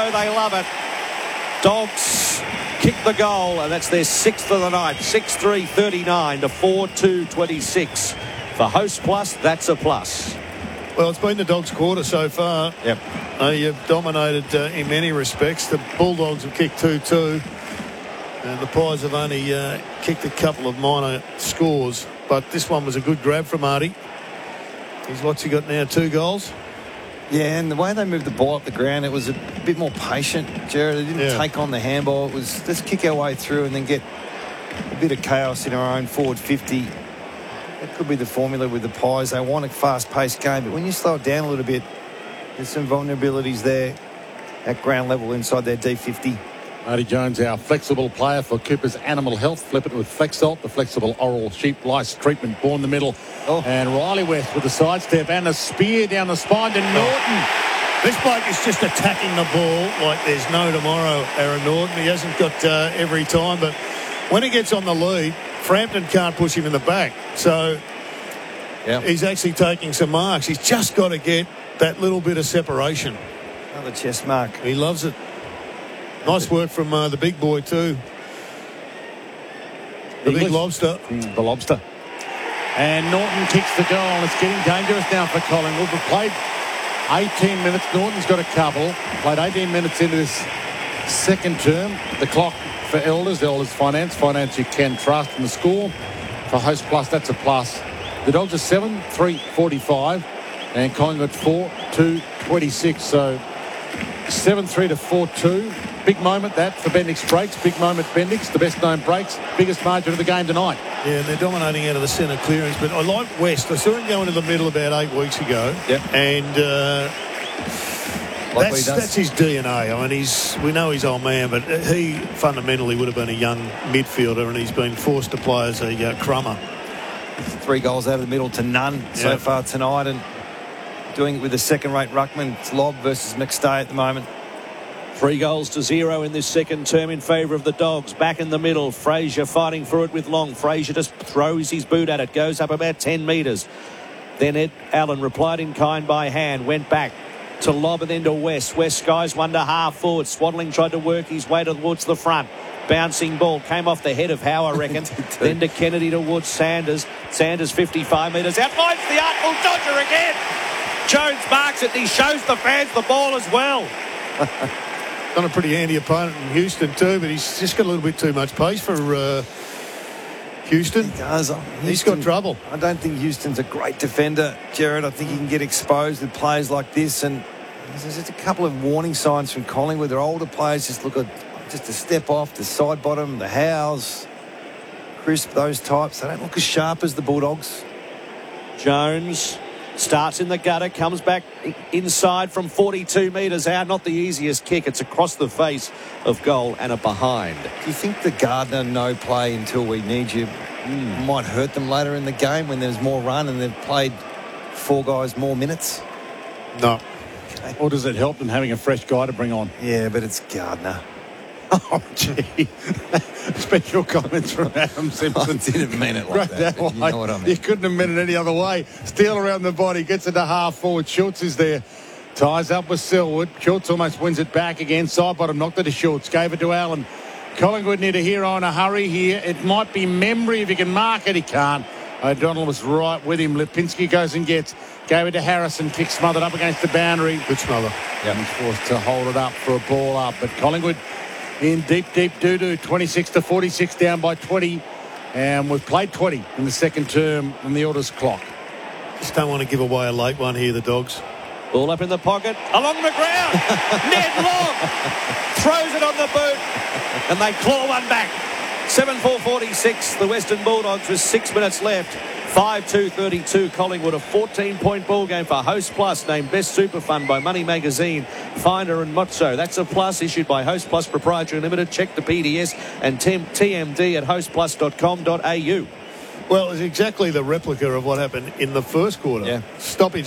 0. They love it. Dogs kick the goal, and that's their 6th of the night. 6-3-39 to 4-2-26. For Host Plus, that's a plus. Well, it's been the Dogs' quarter so far. Yep. You've dominated in many respects. The Bulldogs have kicked 2-2. And the Pies have only kicked a couple of minor scores. But this one was a good grab from Artie. What's he got now? 2 goals? Yeah, and the way they moved the ball up the ground, it was a bit more patient, Jared. They didn't take on the handball. It was let's kick our way through and then get a bit of chaos in our own forward 50. That could be the formula with the Pies. They want a fast-paced game, but when you slow it down a little bit, there's some vulnerabilities there at ground level inside their D50. Marty Jones, our flexible player for Cooper's Animal Health. Flip it with Flexalt, the flexible oral sheep lice treatment. Ball in the middle. And Riley West with a sidestep and a spear down the spine to Norton. This bloke is just attacking the ball like there's no tomorrow, Aaron Norton. He hasn't got every time, but when he gets on the lead, Frampton can't push him in the back. So he's actually taking some marks. He's just got to get that little bit of separation. Another chest mark. He loves it. Nice work from the big boy too. The big lobster. The lobster. And Norton kicks the goal. It's getting dangerous now for Collingwood. We've played 18 minutes. Norton's got a couple. Played 18 minutes into this second term. The clock for Elders finance you can trust in the score. For Host Plus, that's a plus. The Dogs are 7-3-45 and Collingwood 4-2-26. So 7-3 to 4-2. Big moment that for Bendix Breaks. Big moment Bendix, the best known breaks. Biggest margin of the game tonight. Yeah, and they're dominating out of the centre clearance. But I like West. I saw him go into the middle about 8 weeks ago. Yep. And that's his DNA. I mean, we know he's old man, but he fundamentally would have been a young midfielder, and he's been forced to play as a crummer. 3 goals out of the middle to none so far tonight, and doing it with a second-rate ruckman. It's Lobb versus McStay at the moment. 3-0 in this second term in favour of the Dogs. Back in the middle, Fraser fighting for it with Long. Fraser just throws his boot at it, goes up about 10 metres. Then Ed Allen replied in kind by hand, went back to Lobb and then to West. West skies one to half forward. Swaddling tried to work his way towards the front. Bouncing ball came off the head of Howe, I reckon. Then to Kennedy towards Sanders. Sanders 55 metres out. Finds the Artful Dodger again. Jones marks it and he shows the fans the ball as well. Done a pretty handy opponent in Houston too, but he's just got a little bit too much pace for Houston. He does. He's got trouble. I don't think Houston's a great defender, Jared. I think he can get exposed with players like this, and there's just a couple of warning signs from Collingwood. Their older players just look at just a step off, the side bottom, the Howes, Crisp, those types. They don't look as sharp as the Bulldogs. Jones starts in the gutter, comes back inside from 42 metres out. Not the easiest kick. It's across the face of goal and a behind. Do you think the Gardner no play until we need you might hurt them later in the game when there's more run and they've played 4 guys more minutes? No. Okay. Or does it help them having a fresh guy to bring on? Yeah, but it's Gardner. Oh, gee. Special comments from Adam Simpson. I didn't mean it like that. You know what I mean. You couldn't have meant it any other way. Steal around the body, gets it to half forward. Schultz is there. Ties up with Selwood. Schultz almost wins it back again. Side bottom, knocked it to Schultz. Gave it to Allen. Collingwood need a hero in a hurry here. It might be Membry if he can mark it. He can't. O'Donnell was right with him. Lipinski goes and gets. Gave it to Harrison. Kick smothered up against the boundary. Good smother. Yeah, he's forced to hold it up for a ball up. But Collingwood in deep doo-doo, 26-46 down by 20. And we've played 20 in the second term on the Orders clock. Just don't want to give away a late one here, the Dogs. Ball up in the pocket, along the ground. Ned Long throws it on the boot, and they claw one back. 7-4-46, the Western Bulldogs with 6 minutes left. 5-2-32, Collingwood, a 14-point ball game for Host Plus, named Best Super Fund by Money Magazine, Finder and Motso. That's a plus issued by Host Plus Proprietary Limited. Check the PDS and TMD at hostplus.com.au. Well, it's exactly the replica of what happened in the first quarter. Yeah. Stoppage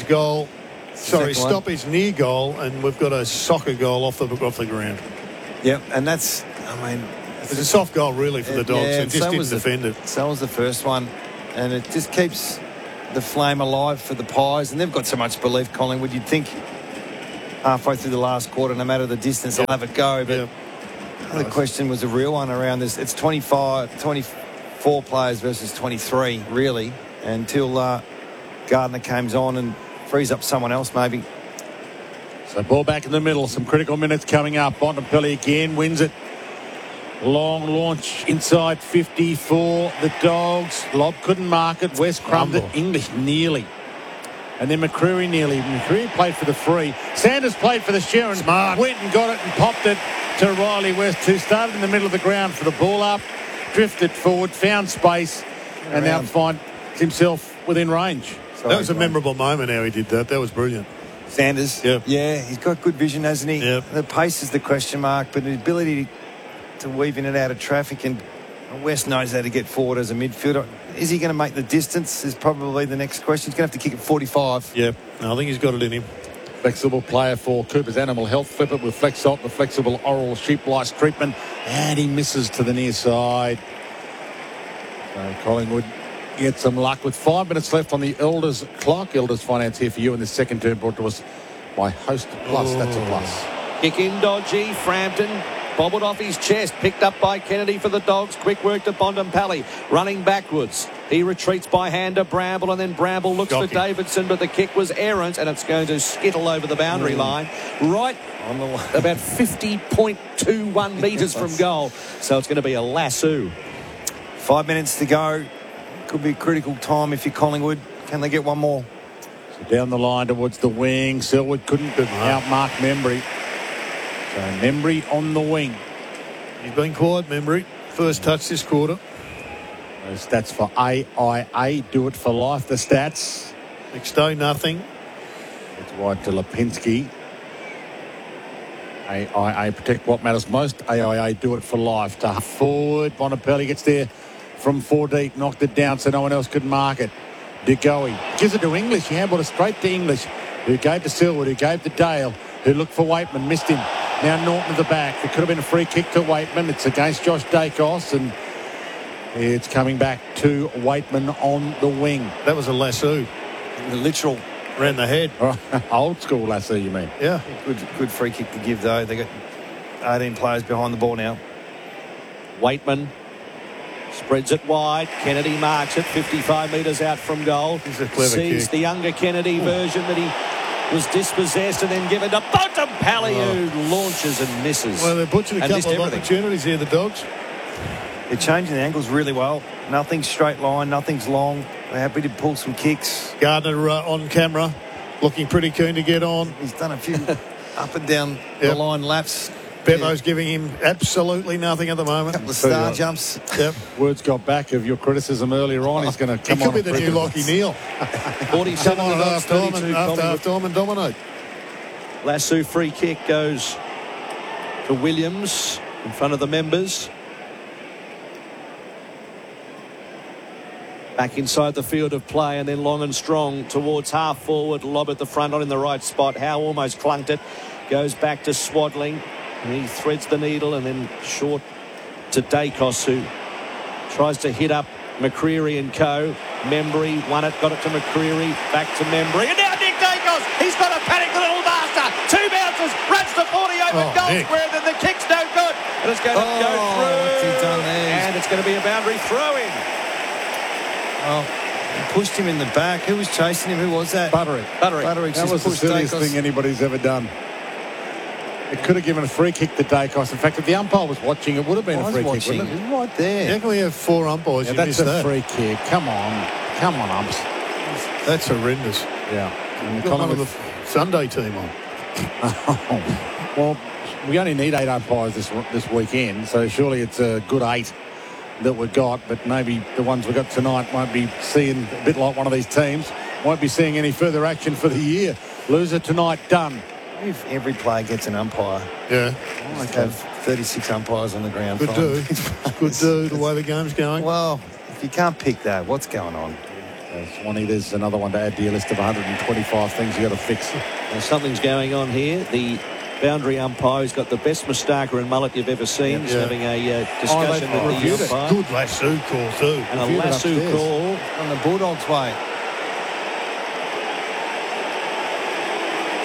near goal, and we've got a soccer goal off the ground. Yeah, and that's, I mean... It's a soft goal, really, for the Dogs. Yeah, It just didn't defend it. So was the first one. And it just keeps the flame alive for the Pies. And they've got so much belief, Collingwood. You'd think halfway through the last quarter, no matter the distance, they'll have a go. But the question was a real one around this. It's 24 players versus 23, really, until Gardner comes on and frees up someone else, maybe. So ball back in the middle. Some critical minutes coming up. Bontempelli again wins it. Long launch inside 50 for the Dogs. Lobb couldn't mark it. West crumbed it. English nearly. And then McCreery nearly. McCreery played for the free. Sanders played for the Sharon. Smart. Went and got it and popped it to Riley West, who started in the middle of the ground for the ball up, drifted forward, found space, and now finds himself within range. That was a memorable moment how he did that. That was brilliant. Sanders, yeah, he's got good vision, hasn't he? Yep. The pace is the question mark, but the ability to weave in and out of traffic, and West knows how to get forward as a midfielder. Is he going to make the distance is probably the next question. He's going to have to kick at 45. Yeah, I think he's got it in him. Flexible player for Cooper's Animal Health. Flip it with Flex Salt, the flexible oral sheep lice treatment. And he misses to the near side. So Collingwood get some luck with 5 minutes left on the Elders clock. Elders Finance here for you in the second term, brought to us by Host Plus. That's a plus. Kick in dodgy. Frampton bobbled off his chest. Picked up by Kennedy for the Dogs. Quick work to Bontempelli. Running backwards. He retreats by hand to Bramble, and then Bramble looks for Davidson, but the kick was errant, and it's going to skittle over the boundary line. Right on the line. About 50.21 metres from goal. So it's going to be a lasso. 5 minutes to go. Could be a critical time if you're Collingwood. Can they get one more? So down the line towards the wing. Selwood couldn't outmark Membry. So Membry on the wing. He's been quiet, Membry. First touch this quarter. Those stats for AIA. Do it for life, the stats. Next day, nothing. It's wide to Lipinski. AIA protect what matters most. AIA do it for life. To forward. Bontempelli gets there from 4 deep. Knocked it down so no one else could mark it. De Goey gives it to English. He handballed it straight to English, who gave to Selwood, who gave to Dale, who looked for Waitman, missed him. Now Norton at the back. It could have been a free kick to Waitman. It's against Josh Dacos, and it's coming back to Waitman on the wing. That was a lasso. The literal. Ran the head. Old school lasso, you mean? Yeah. Good free kick to give, though. They got 18 players behind the ball now. Waitman spreads it wide. Kennedy marks it 55 metres out from goal. He's a clever Sees kick. the younger Kennedy version that he was dispossessed and then given to Bontempelli, who launches and misses. Well, they're butchering a couple of opportunities here, the Dogs. They're changing the angles really well. Nothing's straight line, nothing's long. They're happy to pull some kicks. Gardner on camera, looking pretty keen to get on. He's done a few up and down the line laps. Bevo's giving him absolutely nothing at the moment. Couple of star jumps. Yep. Words got back of your criticism earlier on. He's going to come on. He could be the new Lockie Neal. 47 Come on at half time and after half time and dominate. Lasso free kick goes to Williams in front of the members. Back inside the field of play, and then long and strong towards half forward. Lob at the front, not in the right spot. Howe almost clunked it. Goes back to Swadling. He threads the needle, and then short to Dacos, who tries to hit up McCreery and co. Membry won it, got it to McCreery, back to Membry, and now Nick Dacos. He's got a panic little master. 2 bounces, runs to 40 over goal square, then the kick's no good. And it's going to go through. What's he done there? And it's going to be a boundary throw-in. Oh, he pushed him in the back. Who was chasing him? Who was that? Butterick. Butterick That was the silliest thing anybody's ever done. It could have given a free kick to Dacos. In fact, if the umpire was watching, it would have been a free kick, wouldn't it? Right there. How can we have 4 umpires? Yeah, You that's missed a that. free kick. Come on, umps. That's horrendous. Yeah. And Got one of the Sunday team on. Well, we only need 8 umpires this weekend, so surely it's a good 8 that we've got, but maybe the ones we've got tonight won't be seeing, a bit like one of these teams, won't be seeing any further action for the year. Loser tonight, done. If every player gets an umpire, Yeah. I have 36 umpires on the ground. Good do. Good do, the way the game's going. Well, if you can't pick that, what's going on? Swanee, there's another one to add to your list of 125 things you got to fix. Well, something's going on here. The boundary umpire who's got the best moustache and mullet you've ever seen is having a discussion with the umpire. Good lasso call too. And a lasso call On the Bulldogs' way.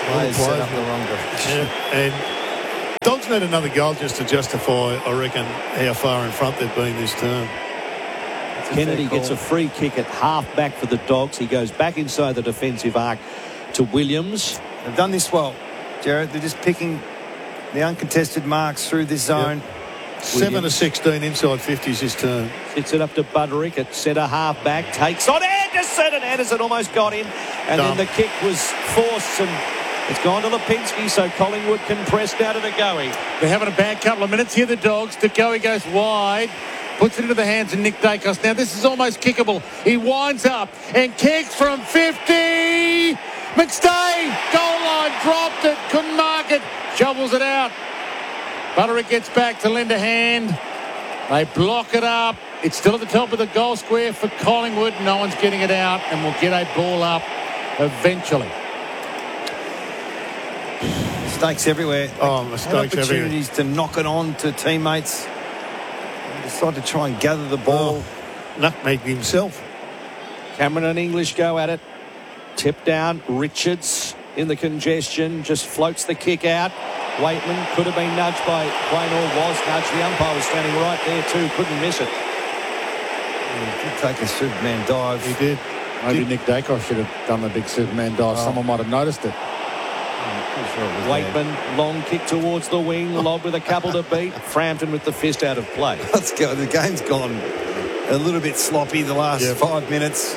Players set up the wrong direction. Yeah. And Dogs need another goal just to justify, I reckon, how far in front they've been this term. Kennedy gets a free kick at half back for the Dogs. He goes back inside the defensive arc to Williams. They've done this well, Jared. They're just picking the uncontested marks through this zone. Yep. 7 to 16 inside 50s this term. Sits it up to Buderick at centre half back. Takes on Anderson, and Anderson almost got him. And then the kick was forced, and it's gone to Lipinski, so Collingwood can press now to De Goey. They're having a bad couple of minutes here, the Dogs. De Goey goes wide. Puts it into the hands of Nick Dacos. Now, this is almost kickable. He winds up and kicks from 50. McStay, goal line, dropped it, couldn't mark it, shovels it out. Buderick gets back to lend a hand. They block it up. It's still at the top of the goal square for Collingwood. No one's getting it out, and we'll get a ball up eventually. Mistakes everywhere. Oh, mistakes opportunities to knock it on to teammates. Decide to try and gather the ball. Nutmeg himself. Cameron and English go at it. Tip down. Richards in the congestion. Just floats the kick out. Waitman could have been nudged by Quaynor. Was nudged. The umpire was standing right there too. Couldn't miss it. He did take a Superman dive. He did. Maybe Nick Dacos should have done the big Superman dive. Someone might have noticed it. Waitman, long kick towards the wing, lob with a couple to beat. Frampton with the fist out of play. Let's go. The game's gone a little bit sloppy the last 5 minutes.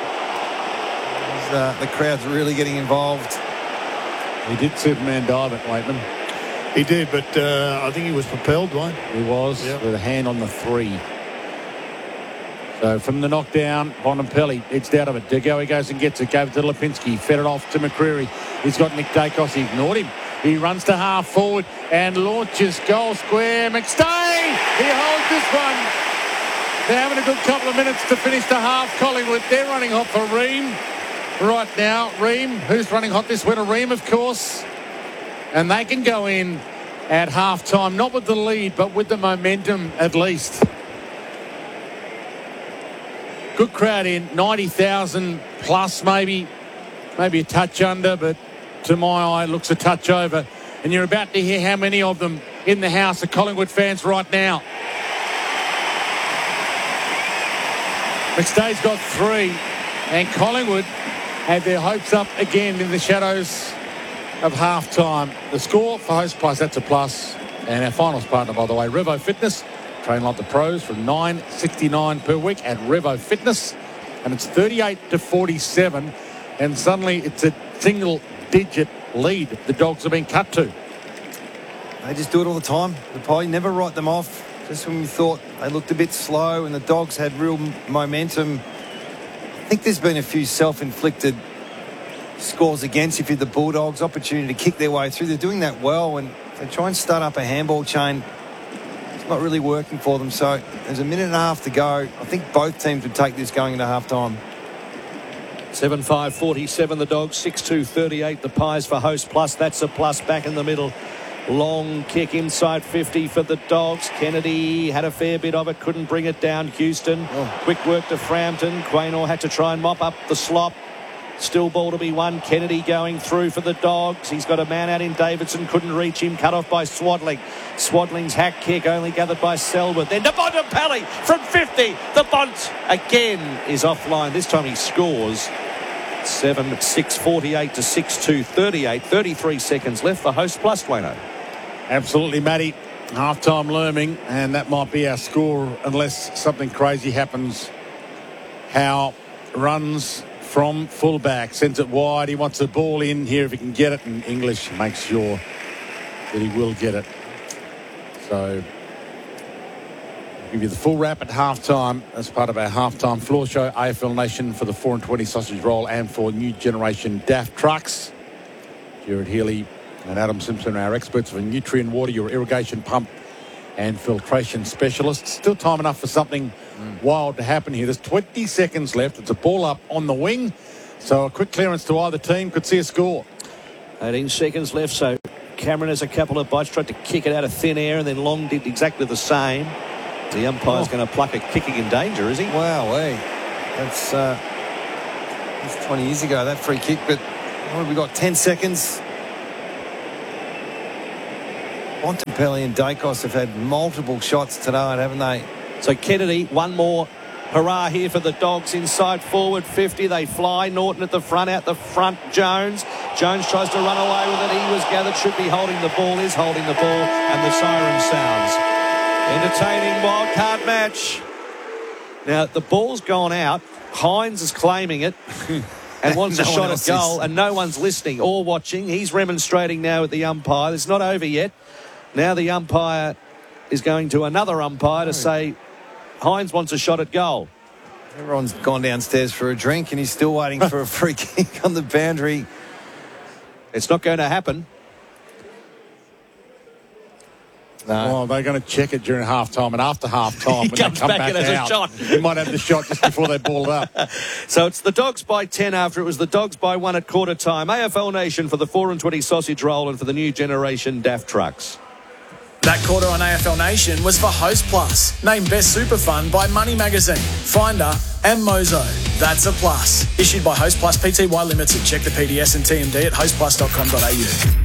The crowd's really getting involved. He did Superman dive at Waitman. He did, but I think he was propelled, Wayne. He was, with a hand on the 3. So from the knockdown, Bontempelli edged out of it. De Goey goes and gets it. Gave it to Lipinski. Fed it off to McCreary. He's got Nick Dacos. He ignored him. He runs to half forward and launches goal square. McStay! He holds this one. They're having a good couple of minutes to finish the half. Collingwood, they're running hot for Ream right now. Ream, who's running hot this winter? Ream, of course. And they can go in at half time, not with the lead, but with the momentum at least. Good crowd in, 90,000 plus maybe a touch under, but to my eye looks a touch over. And you're about to hear how many of them in the house are Collingwood fans right now. McStay's got 3, and Collingwood had their hopes up again in the shadows of half-time. The score for Host Plus, that's a plus. And our finals partner, by the way, Revo Fitness. Train like the pros from $9.69 per week at Revo Fitness. And it's 38 to 47. And suddenly it's a single-digit lead the Dogs have been cut to. They just do it all the time. The Pie never write them off. Just when we thought they looked a bit slow and the Dogs had real momentum. I think there's been a few self-inflicted scores against if you're the Bulldogs. Opportunity to kick their way through. They're doing that well, and they try and start up a handball chain. It's not really working for them. So there's a minute and a half to go. I think both teams would take this going into half-time. 7-5-47 the Dogs, 6-2-38 the Pies for Host Plus. That's a plus back in the middle. Long kick inside 50 for the Dogs. Kennedy had a fair bit of it, couldn't bring it down. Houston, quick work to Frampton. Quaynor had to try and mop up the slop. Still ball to be won. Kennedy going through for the Dogs. He's got a man out in Davidson. Couldn't reach him. Cut off by Swadling. Swadling's hack kick only gathered by Selwood. Then to Bontempelli from 50. The Bont again is offline. This time he scores. 7-6-48 to 6-2-38. 33 seconds left for Host Plus, Wayno. Absolutely, Matty. Half-time looming, and that might be our score unless something crazy happens. Howe runs from fullback, sends it wide. He wants the ball in here if he can get it, and English makes sure that he will get it. So I'll give you the full wrap at halftime as part of our halftime floor show. AFL Nation for the 4 and 20 sausage roll and for new generation DAF trucks. Jared Healy and Adam Simpson are our experts for Nutrien Water, your irrigation pump and filtration specialists. Still time enough for something wild to happen here. There's 20 seconds left. It's a ball up on the wing. So a quick clearance to either team could see a score. 18 seconds left, so Cameron has a couple of bites, tried to kick it out of thin air, and then Long did exactly the same. The umpire's going to pluck a kicking in danger, is he? Wow, that's 20 years ago, that free kick. But what have we got? 10 seconds. Bontempelli and Dacos have had multiple shots tonight, haven't they? So Kennedy, one more hurrah here for the Dogs inside forward 50. They fly. Norton at the front, out the front. Jones tries to run away with it. He was gathered, should be holding the ball, is holding the ball, and the siren sounds. Entertaining wildcard match. Now, the ball's gone out. Hines is claiming it and wants a shot at goal, and no one's listening or watching. He's remonstrating now with the umpire. It's not over yet. Now the umpire is going to another umpire to say Hines wants a shot at goal. Everyone's gone downstairs for a drink and he's still waiting for a free kick on the boundary. It's not going to happen. No. Well, they're going to check it during half-time, and after half-time, when they come back out, he might have the shot just before they ball it up. So it's the Dogs by 10 after it was the Dogs by 1 at quarter time. AFL Nation for the 4 and 20 sausage roll and for the new generation DAF trucks. That quarter on AFL Nation was for Host Plus, named Best Super Fun by Money Magazine, Finder and Mozo. That's a plus. Issued by Host Plus Pty Limited. Check the PDS and TMD at hostplus.com.au.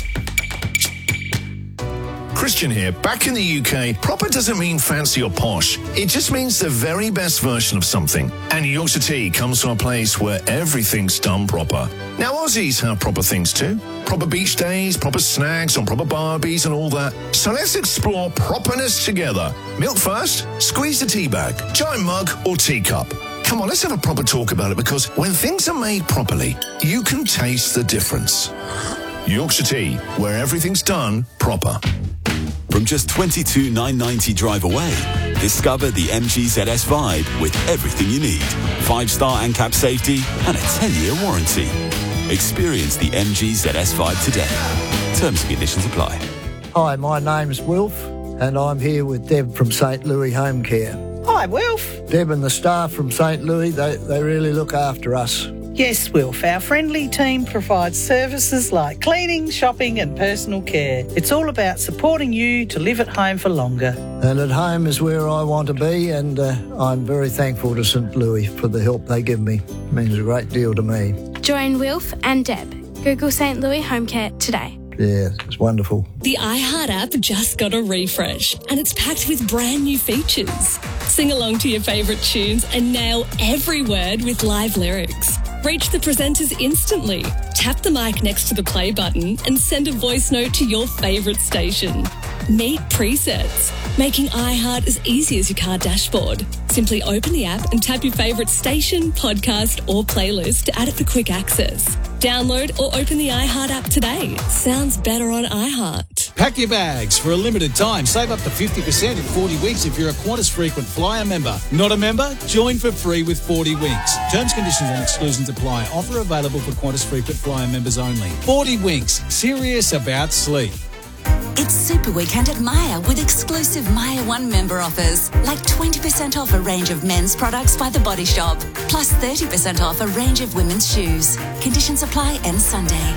Christian here. Back in the UK, proper doesn't mean fancy or posh. It just means the very best version of something. And Yorkshire Tea comes to a place where everything's done proper. Now, Aussies have proper things too. Proper beach days, proper snacks on proper barbies and all that. So let's explore properness together. Milk first, squeeze the tea bag, giant mug or teacup. Come on, let's have a proper talk about it, because when things are made properly, you can taste the difference. Yorkshire Tea, where everything's done proper. From just $22,990 drive away, discover the MG ZS Vibe with everything you need. 5-star ANCAP safety and a 10-year warranty. Experience the MG ZS Vibe today. Terms and conditions apply. Hi, my name's Wilf, and I'm here with Deb from St. Louis Home Care. Hi, Wilf. Deb and the staff from St. Louis, they really look after us. Yes, Wilf. Our friendly team provides services like cleaning, shopping and personal care. It's all about supporting you to live at home for longer. And at home is where I want to be, and I'm very thankful to St. Louis for the help they give me. It means a great deal to me. Join Wilf and Deb. Google St. Louis Home Care today. Yeah, it's wonderful. The iHeart app just got a refresh, and it's packed with brand new features. Sing along to your favourite tunes and nail every word with live lyrics. Reach the presenters instantly. Tap the mic next to the play button and send a voice note to your favourite station. Meet presets, making iHeart as easy as your car dashboard. Simply open the app and tap your favourite station, podcast or playlist to add it for quick access. Download or open the iHeart app today. Sounds better on iHeart. Pack your bags for a limited time. Save up to 50% in 40 weeks if you're a Qantas Frequent Flyer member. Not a member? Join for free with 40 weeks. Terms, conditions and exclusions apply. Offer available for Qantas Frequent Flyer members only. 40 Winks. Serious about sleep. It's Super Weekend at Myer with exclusive Myer One member offers, like 20% off a range of men's products by The Body Shop, plus 30% off a range of women's shoes. Conditions apply end Sunday.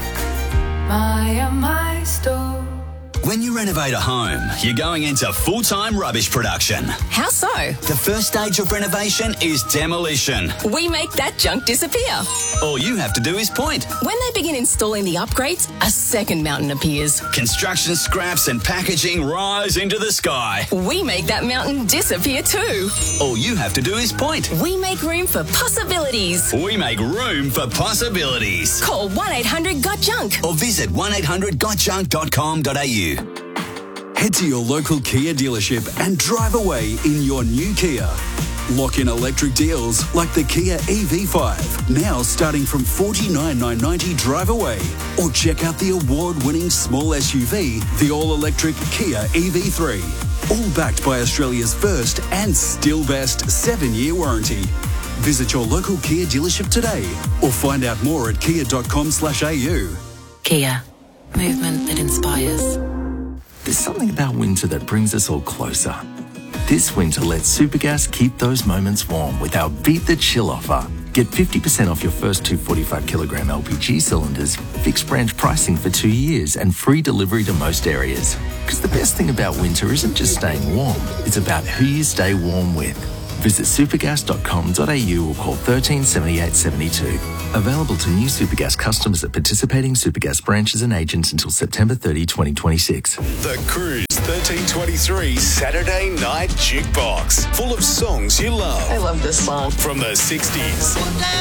Myer, my store. When you renovate a home, you're going into full-time rubbish production. How so? The first stage of renovation is demolition. We make that junk disappear. All you have to do is point. When they begin installing the upgrades, a second mountain appears. Construction scraps and packaging rise into the sky. We make that mountain disappear too. All you have to do is point. We make room for possibilities. We make room for possibilities. Call 1-800-GOT-JUNK or visit 1-800-GOTJUNK.com.au. Head to your local Kia dealership and drive away in your new Kia. Lock in electric deals like the Kia EV5, now starting from $49,990 drive away. Or check out the award-winning small SUV, the all-electric Kia EV3. All backed by Australia's first and still best 7-year warranty. Visit your local Kia dealership today or find out more at kia.com/au. Kia. Movement that inspires. There's something about winter that brings us all closer. This winter, let Supergas keep those moments warm with our Beat the Chill offer. Get 50% off your first 245-kilogram LPG cylinders, fixed branch pricing for 2 years, and free delivery to most areas. Because the best thing about winter isn't just staying warm, it's about who you stay warm with. Visit supergas.com.au or call 13 78 72. Available to new Supergas customers at participating Supergas branches and agents until September 30, 2026. The Cruise 1323 Saturday Night Jukebox. Full of songs you love. I love this song. From the 60s,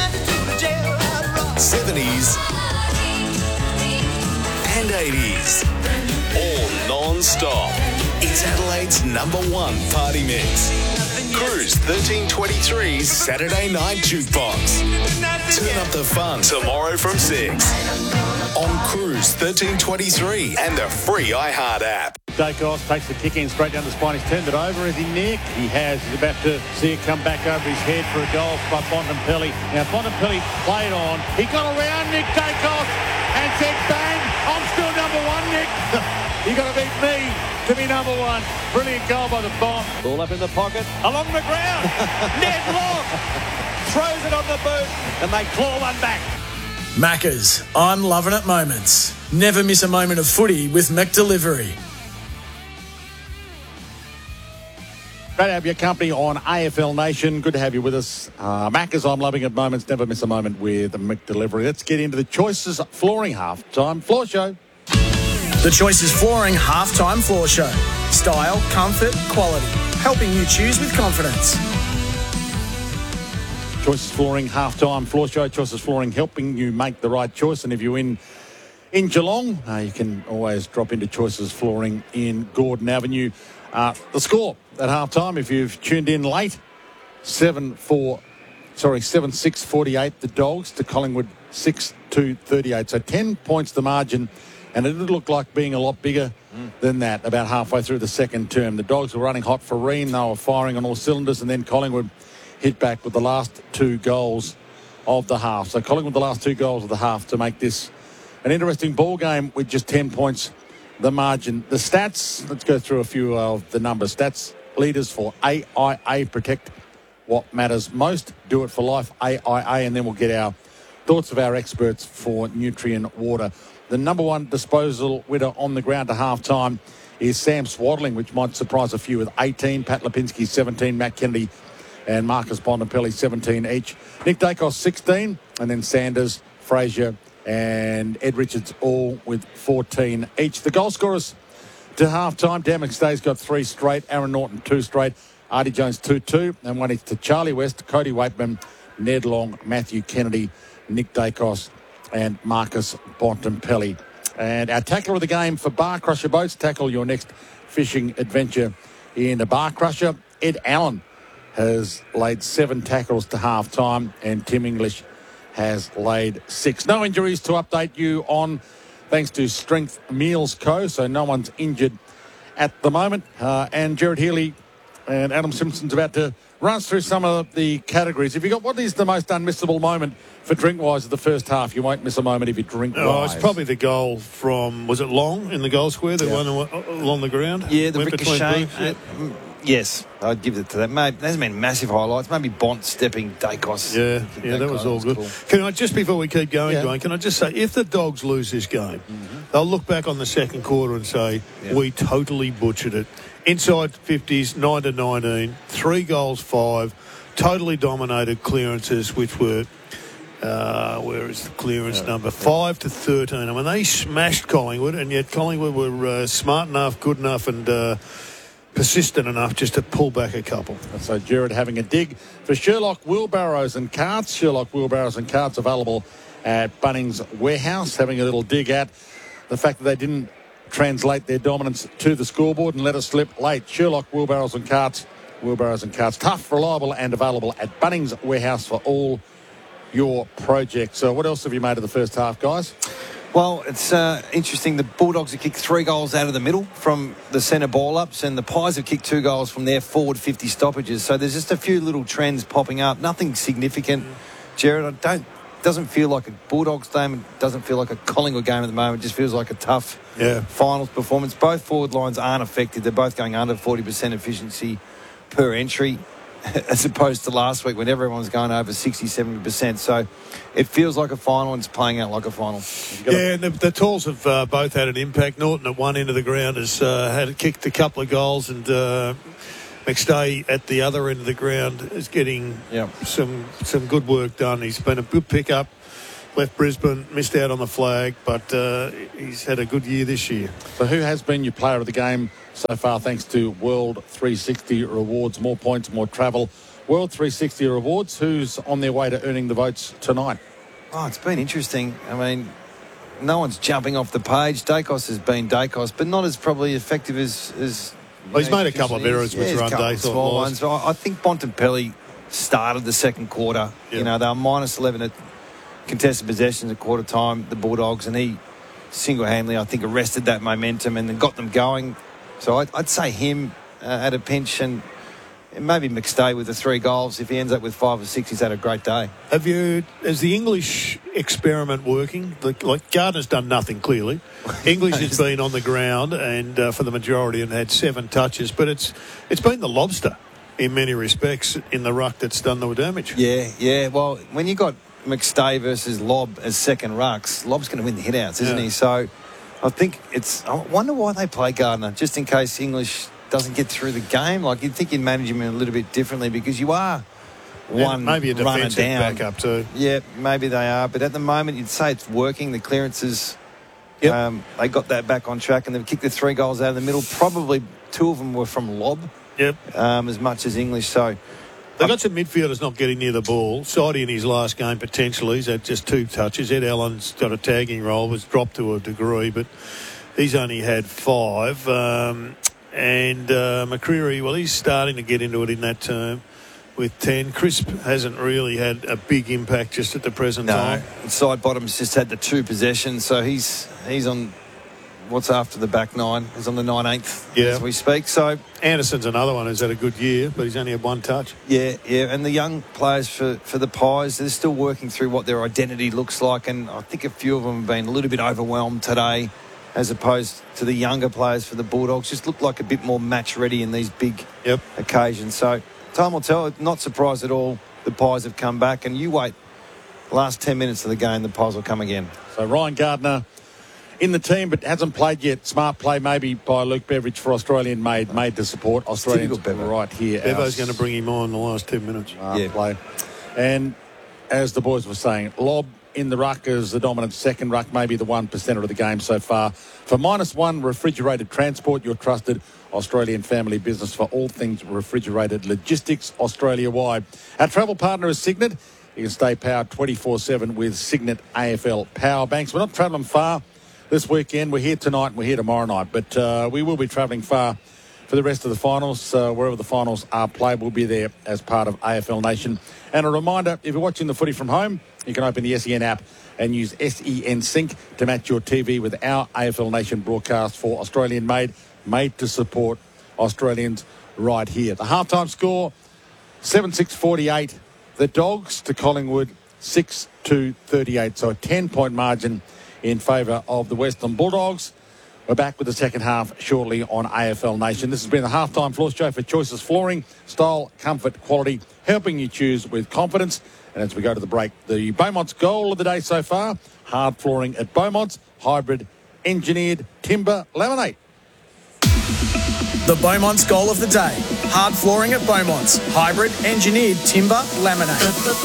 70s, and 80s. All non-stop. It's Adelaide's #1 party mix. Cruise 1323 Saturday Night Jukebox. Turn up the fun tomorrow from 6 on Cruise 1323 and the free iHeart app. Dacos takes the kick in straight down the spine. He's turned it over. Is he Nick? He has. He's about to see it come back over his head for a goal by Bontempelli. Now Bontempelli played on. He got around Nick Dacos and said, bang, I'm still #1, Nick. You got to beat me to be #1. Brilliant goal by the Bont. Ball up in the pocket, along the ground. Ned Long throws it on the boot, and they claw one back. Maccas, I'm loving it moments. Never miss a moment of footy with McDelivery. Great to have your company on AFL Nation. Good to have you with us. Maccas, I'm loving it moments. Never miss a moment with McDelivery. Let's get into the Choices Flooring Halftime Floor Show. The Choices Flooring Halftime Floor Show. Style, comfort, quality. Helping you choose with confidence. Choices Flooring Halftime Floor Show. Choices Flooring helping you make the right choice. And if you're in Geelong, you can always drop into Choices Flooring in Gordon Avenue. The score at halftime, if you've tuned in late, 7-6-48 the Dogs to Collingwood 6-38. So 10 points the margin, and it did look like being a lot bigger than that about halfway through the second term. The Dogs were running hot for Ream. They were firing on all cylinders, and then Collingwood hit back with the last 2 goals of the half. So Collingwood the last 2 goals of the half to make this an interesting ball game with just 10 points the margin. The stats, let's go through a few of the numbers. Stats leaders for AIA, protect what matters most. Do it for life, AIA, and then we'll get our thoughts of our experts for Nutrient Water. The #1 disposal winner on the ground to half-time is Sam Swaddling, which might surprise a few with 18. Pat Lipinski, 17. Matt Kennedy and Marcus Bontempelli, 17 each. Nick Dacos, 16. And then Sanders, Fraser and Ed Richards all with 14 each. The goal scorers to half-time. Dan McStay's got 3 straight. Aaron Norton, 2 straight. Artie Jones, 2-2. And one is to Charlie West, Cody Waitman, Ned Long, Matthew Kennedy, Nick Dacos and Marcus Bontempelli. And our tackler of the game for Bar Crusher Boats. Tackle your next fishing adventure in a Bar Crusher. Ed Allen has laid 7 tackles to half-time, and Tim English has laid 6. No injuries to update you on, thanks to Strength Meals Co. So no one's injured at the moment. And Gerard Healy and Adam Simpson's about to run us through some of the categories. If you got, what is the most unmissable moment for drink-wise of the first half? You won't miss a moment if you drink-wise. Oh, it's probably the goal from, was it Long in the goal square, the one along the ground? Yeah, the ricochet. Yes, I'd give it to that. Mate, there's been massive highlights. Maybe Bont stepping Dacos. Yeah, that was all good. Cool. Can I, just before we keep going, Dwayne, can I just say, if the Dogs lose this game, they'll look back on the second quarter and say, we totally butchered it. Inside 50s, 9-19, 3 goals, 5, totally dominated clearances, which were, where is the clearance number? 5-13. I mean, they smashed Collingwood, and yet Collingwood were smart enough, good enough, and persistent enough just to pull back a couple. So Gerard having a dig for Sherlock Wheelbarrows and Carts. Sherlock Wheelbarrows and Carts available at Bunnings Warehouse. Having a little dig at the fact that they didn't translate their dominance to the scoreboard and let us slip late. Sherlock Wheelbarrows and Carts. Wheelbarrows and Carts. Tough, reliable and available at Bunnings Warehouse for all your projects. So what else have you made of the first half, guys? Well, it's interesting. The Bulldogs have kicked 3 goals out of the middle from the centre ball-ups, and the Pies have kicked 2 goals from their forward 50 stoppages. So there's just a few little trends popping up. Nothing significant, Gerard. Doesn't feel like a Bulldogs game. It doesn't feel like a Collingwood game at the moment. It just feels like a tough finals performance. Both forward lines aren't affected. They're both going under 40% efficiency per entry, as opposed to last week when everyone was going over 60-70%. So it feels like a final, and it's playing out like a final. Yeah, and the Talls have both had an impact. Norton at one end of the ground has had kicked a couple of goals, and McStay at the other end of the ground is getting some good work done. He's been a good pickup. Left Brisbane, missed out on the flag, but he's had a good year this year. So who has been your player of the game so far, thanks to World 360 Rewards? More points, more travel. World 360 Rewards, who's on their way to earning the votes tonight? Oh, it's been interesting. I mean, no one's jumping off the page. Dacos has been Dacos, but not as probably effective as well, he's made a couple of errors which run Dacos. Small ones. I think Bontempelli started the second quarter. Yep. You know, they were minus 11 at contested possessions at quarter time, the Bulldogs, and he single-handedly, I think, arrested that momentum and then got them going. So I'd say him at a pinch, and maybe McStay with the 3 goals. If he ends up with 5 or 6, he's had a great day. Is the English experiment working? Like Gardner's done nothing, clearly. English has been on the ground and for the majority and had 7 touches, but it's been the lobster in many respects in the ruck that's done the damage. Yeah. Well, when you got McStay versus Lobb as second rucks, Lobb's going to win the hitouts, isn't he? So I think I wonder why they play Gardner, just in case English doesn't get through the game. Like, you'd think you'd manage him a little bit differently because you are one maybe a defensive backup too. Yeah, maybe they are. But at the moment, you'd say it's working. The clearances, they got that back on track, and they've kicked the 3 goals out of the middle. Probably 2 of them were from Lobb, as much as English. So they've got some midfielders not getting near the ball. Sidey in his last game potentially, he's had just 2 touches. Ed Allen's got a tagging role, was dropped to a degree, but he's only had 5. And McCreery, well, he's starting to get into it in that term with 10. Crisp hasn't really had a big impact just at the present time. No, side bottom's just had the 2 possessions, so he's on what's after the back 9. He's on the 19th as we speak. So Anderson's another one who's had a good year, but he's only had 1 touch. Yeah, and the young players for the Pies, they're still working through what their identity looks like, and I think a few of them have been a little bit overwhelmed today, as opposed to the younger players for the Bulldogs. Just look like a bit more match ready in these big occasions. So time will tell. Not surprised at all the Pies have come back, and you wait last 10 minutes of the game, the Pies will come again. So Ryan Gardner in the team but hasn't played yet. Smart play maybe by Luke Beveridge for Australian made to support Australians right here. Bevo's going to bring him on in the last 10 minutes. Play. And as the boys were saying, Lobb in the ruck as the dominant second ruck, maybe the 1% of the game so far. For -1 refrigerated transport, your trusted Australian family business for all things refrigerated logistics Australia-wide. Our travel partner is Signet. You can stay powered 24/7 with Signet AFL Power Banks. We're not travelling far this weekend. We're here tonight and we're here tomorrow night, but we will be travelling far for the rest of the finals. Wherever the finals are played, we'll be there as part of AFL Nation. And a reminder, if you're watching the footy from home, you can open the SEN app and use SEN Sync to match your TV with our AFL Nation broadcast for Australian made to support Australians right here. The halftime score, 7-6-48. The Dogs to Collingwood, 6-2-38. So a 10-point margin in favour of the Western Bulldogs. We're back with the second half shortly on AFL Nation. This has been the halftime floor show for Choices Flooring. Style, comfort, quality, helping you choose with confidence. And as we go to the break, the Beaumont's goal of the day so far, hard flooring at Beaumont's, hybrid engineered timber laminate. The Beaumont's goal of the day, hard flooring at Beaumont's, hybrid engineered timber laminate.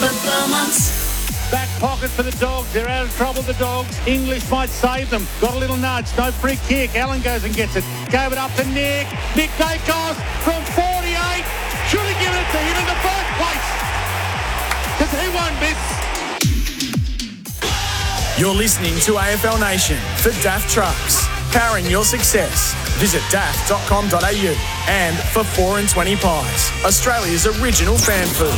Back pocket for the Dogs. They're out of trouble, the Dogs. English might save them. Got a little nudge. No free kick. Allen goes and gets it. Gave it up to Nick. Nick Dacos from 48. Should have given it to him in the first place. Because he won't miss. You're listening to AFL Nation for DAF Trucks. Powering your success. Visit daff.com.au. And for 4 and 20 Pies, Australia's original fan food.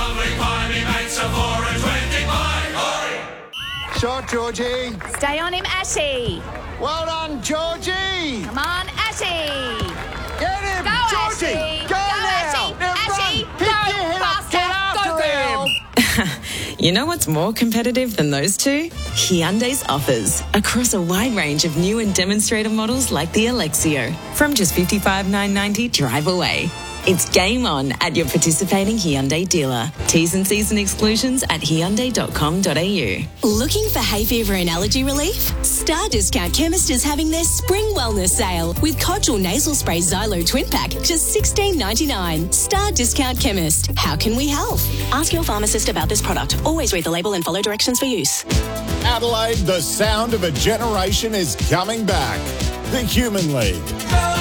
Shot, Georgie. Stay on him, Ashy. Well done, Georgie. Come on, Ashy. Get him, go, Georgie. Ashy. Go now. Ashy. Ashy. Pick Go your head faster. Up. Get after go, him. You know what's more competitive than those two? Hyundai's offers across a wide range of new and demonstrator models like the Alexio from just $55,990 drive away. It's game on at your participating Hyundai dealer. T's and C's and exclusions at hyundai.com.au. Looking for hay fever and allergy relief? Star Discount Chemist is having their spring wellness sale with Codgel Nasal Spray Xylo Twin Pack, just $16.99. Star Discount Chemist. How can we help? Ask your pharmacist about this product. Always read the label and follow directions for use. Adelaide, the sound of a generation is coming back. The Human League.